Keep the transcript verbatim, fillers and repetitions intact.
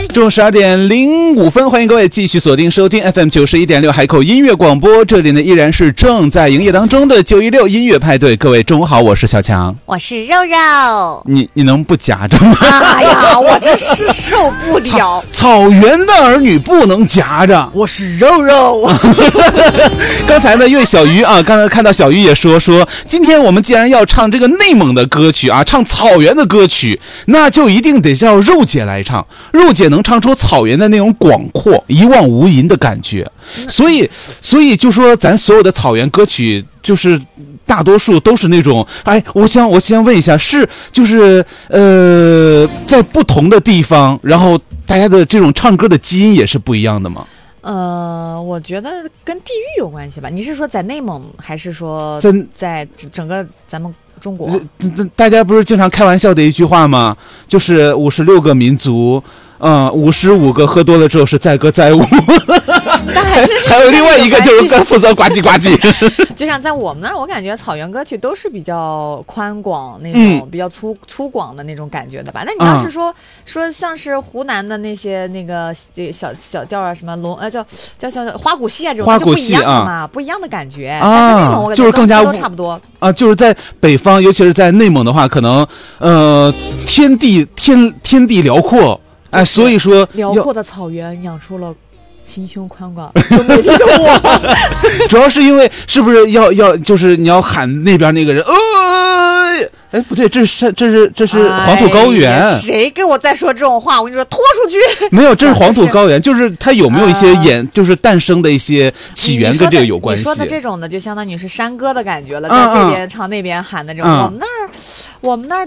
中午十二点零五分，欢迎各位继续锁定收听 F M 九十一点六海口音乐广播，这里呢依然是正在营业当中的九一六音乐派对。各位中午好，我是小强， 我是肉肉。 你你能不夹着吗？ 哎呀，我这是受不了。 草, 草原的儿女不能夹着。 我是肉肉。 刚才呢，因为小鱼啊，刚才看到小鱼也说说，今天我们既然要唱这个内蒙的歌曲啊，唱草原的歌曲，那就一定得叫肉姐来唱。肉姐能唱出草原的那种广阔、一望无垠的感觉，所以，所以就说咱所有的草原歌曲，就是大多数都是那种，哎，我想，我先问一下，是就是呃，在不同的地方，然后大家的这种唱歌的基因也是不一样的吗？ 呃，我觉得跟地域有关系吧。你是说在内蒙，还是说在在整个咱们中国？ 大家不是经常开玩笑的一句话吗？就是五十六个民族。嗯，五十五个喝多了之后是载歌载舞，还, 还有另外一个就是负责呱唧呱唧。 就像在我们那儿，我感觉草原歌曲都是比较宽广那种，嗯、比较粗粗广的那种感觉的吧。那你要是说、嗯、说像是湖南的那些那个小小调啊，什么龙呃叫叫叫花鼓戏啊这种，就不一样的嘛、啊，不一样的感觉啊。内蒙我感觉就是更加都差不多啊，就是在北方，尤其是在内蒙的话，可能呃天地天天地辽阔。哎，所以说辽阔的草原养出了心胸宽广又美丽的我。 主要是因为是不是要要就是你要喊那边那个人，呃，哎不对，这是这是这是黄土高原。 哎、谁给我再说这种话？我跟你说，拖出去。 没有，这是黄土高原，就是它有没有一些演、呃，就是诞生的一些起源跟这个有关系。 你说的这种的，就相当于是山歌的感觉了，在这边唱那边喊的这种。嗯、我们那儿，我们那儿